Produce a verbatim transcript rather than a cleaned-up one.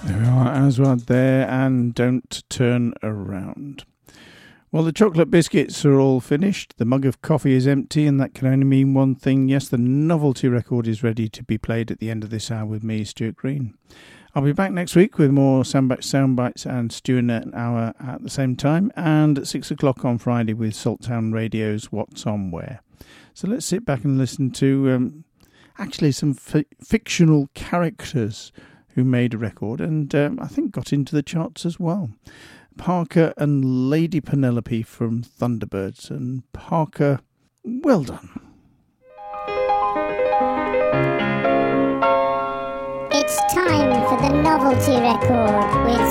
There we are, Aswad there, and Don't Turn Around. Well, the chocolate biscuits are all finished, the mug of coffee is empty, and that can only mean one thing. Yes, the novelty record is ready to be played at the end of this hour with me, Stuart Green. I'll be back next week with more sound bites and Stu in an hour at the same time, and at six o'clock on Friday with Salttown Radio's What's On Where. So let's sit back and listen to um, actually some f- fictional characters who made a record and um, I think got into the charts as well. Parker and Lady Penelope from Thunderbirds. And Parker, well done. It's time for the novelty record with